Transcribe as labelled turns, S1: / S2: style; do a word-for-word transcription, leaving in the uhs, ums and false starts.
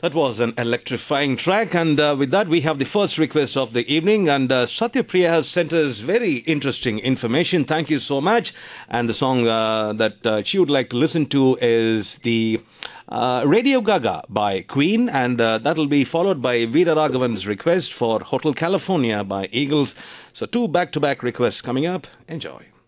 S1: That was an electrifying track, and uh, with that, we have the first request of the evening. And uh, Satyapriya has sent us very interesting information. Thank you so much. And the song uh, that uh, she would like to listen to is the uh, Radio Gaga by Queen, and uh, that will be followed by Veera Raghavan's request for Hotel California by Eagles. So, two back to back requests coming up. Enjoy.